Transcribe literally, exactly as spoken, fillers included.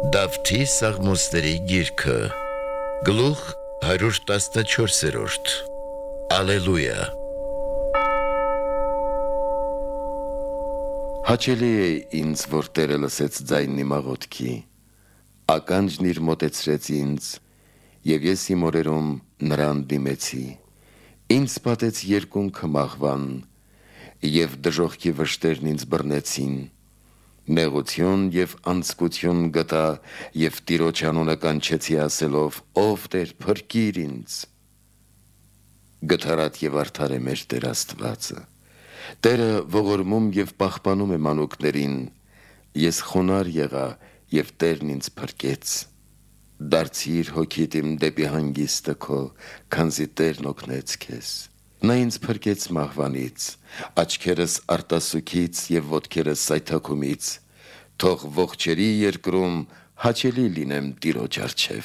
Դավթի սաղմոսների գիրքը Գլուխ հարյուր տասնչորսերորդ Ալելույա Հաճելի է ինձ, որ Տերը լսեց ձայնի մաղոտքի, ականջն իր մոտեցրեց ինձ, և ես իմ օրերում նրան դիմեցի, ինձ պատեց երկունքը մահվան, և դժոխքի վշտերն ինձ բռնեցին, նեղություն և անձկություն գտա, և Տիրոջ անունը կանչեցի ասելով, ով Տեր, փրկիր ինձ, գթառատ և արդար է մեր Տեր Աստվածը, Տերը ողորմում և պահպանում է մանուկներին, ես խոնարհ եղա, և Տերն ինձ փրկեց, դարձիր հոգիդ իմ դեպի հանգիստը քո, քանզի Տերն օգնեց քեզ, նա ինձ փրկեց մահվանից, աչքերս արտասուքից և ոտքերս սայթաքումից, թող ողջերի երկրում հաճելի լինեմ Տիրոջ առջև։